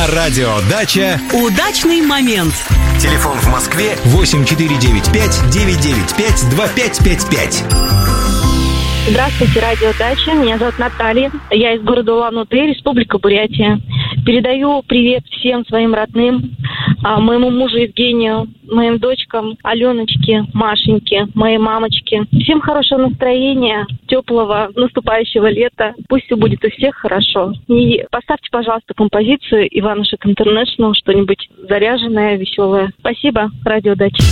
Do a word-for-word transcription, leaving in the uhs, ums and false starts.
На радио «Дача» удачный момент. Телефон в Москве восемь четыре девять пять девять девять пять два пять пять пять. Здравствуйте, радио «Дача». Меня зовут Наталья. Я из города Улан-Удэ, Республика Бурятия. Передаю привет всем своим родным, моему мужу Евгению, моим дочкам Аленочке, Машеньке, моей мамочке. Всем хорошего настроения, теплого наступающего лета. Пусть все будет у всех хорошо. И поставьте, пожалуйста, композицию Иванушек Интернешнл, что-нибудь заряженное, веселое. Спасибо, радио «Дача».